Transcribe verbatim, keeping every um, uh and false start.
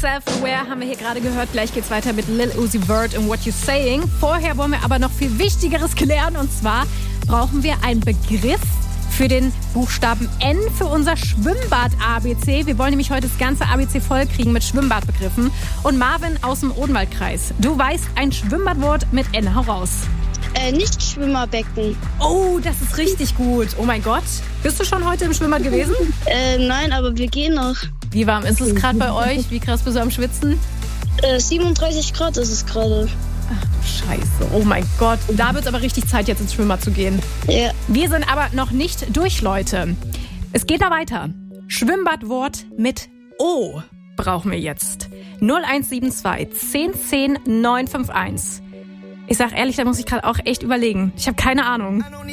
Self-Aware haben wir hier gerade gehört. Gleich geht's weiter mit Lil Uzi Vert und What You Saying. Vorher wollen wir aber noch viel Wichtigeres klären. Und zwar brauchen wir einen Begriff für den Buchstaben N für unser Schwimmbad-A B C. Wir wollen nämlich heute das ganze A B C voll kriegen mit Schwimmbadbegriffen. Und Marvin aus dem Odenwaldkreis, du weißt ein Schwimmbadwort mit N. Hau raus. Äh, nicht Schwimmerbecken. Oh, das ist richtig gut. Oh mein Gott. Bist du schon heute im Schwimmbad gewesen? Äh, nein, aber wir gehen noch. Wie warm ist es gerade bei euch? Wie krass bist du am Schwitzen? Äh, siebenunddreißig Grad ist es gerade. Ach du Scheiße. Oh mein Gott. Da wird es aber richtig Zeit, jetzt ins Schwimmbad zu gehen. Ja. Wir sind aber noch nicht durch, Leute. Es geht da weiter. Schwimmbadwort mit O brauchen wir jetzt. null eins sieben zwei, zehn zehn, neun fünf eins. Ich sag ehrlich, da muss ich gerade auch echt überlegen. Ich habe keine Ahnung.